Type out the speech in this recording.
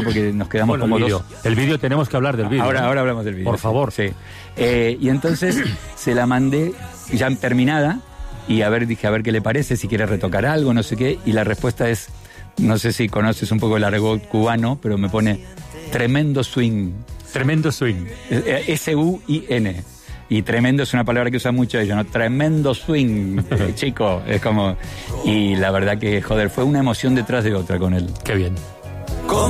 porque nos quedamos Bueno, como el vídeo. dos. El vídeo, tenemos que hablar del vídeo. Ahora ¿no? hablamos del vídeo. Por favor. Sí. Y entonces se la mandé ya terminada y dije a ver qué le parece, si quiere retocar algo, no sé qué. Y la respuesta es, no sé si conoces un poco el argot cubano, pero me pone tremendo swing. Tremendo swing. S-U-I-N. Y tremendo es una palabra que usa mucho ellos, ¿no? Tremendo swing, chico. Es como... Y la verdad que, joder, fue una emoción detrás de otra con él. Qué bien.